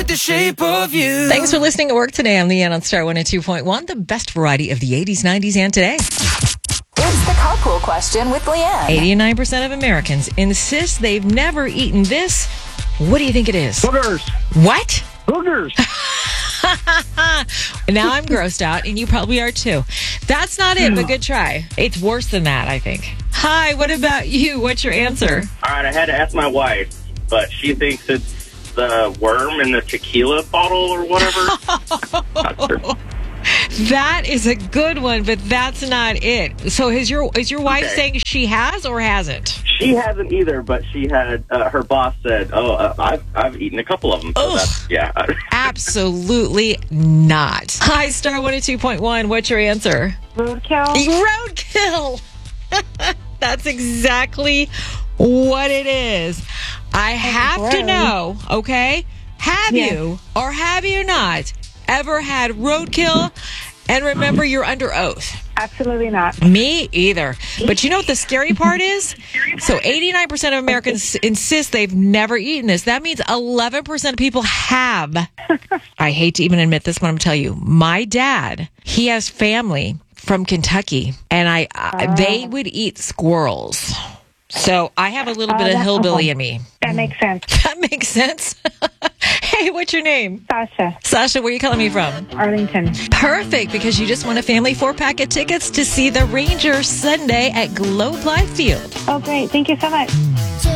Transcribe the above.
like the shape of you. Thanks for listening at work today. I'm Leanne on Star 102.1, the best variety of the 80s, 90s, and today. It's the carpool question with Leanne. 89% of Americans insist they've never eaten this. What do you think it is? Boogers. What? Boogers. Now I'm grossed out, and you probably are too. That's not it, but good try. It's worse than that, I think. Hi, what about you? What's your answer? All right, I had to ask my wife, but she thinks it's the worm in the tequila bottle or whatever. That is a good one, but that's not it. So is your wife saying she has or hasn't? She hasn't either, but she had her boss said, I've eaten a couple of them. So that's, yeah. Absolutely not. Hi, Star 102.1. What's your answer? Roadkill. Roadkill. That's exactly what it is. I have to know, okay? Have you or have you not ever had roadkill? And remember, you're under oath. Absolutely not. Me either. But you know what the scary part is? So 89% of Americans insist they've never eaten this. That means 11% of people have. I hate to even admit this, but I'm going to tell you. My dad, he has family from Kentucky, and they would eat squirrels. So I have a little bit of hillbilly in me. That makes sense. That makes sense. Hey, what's your name? Sasha. Sasha, where are you calling me from? Arlington. Perfect, because you just won a family 4-pack of tickets to see the Rangers Sunday at Globe Life Field. Oh, great. Thank you so much.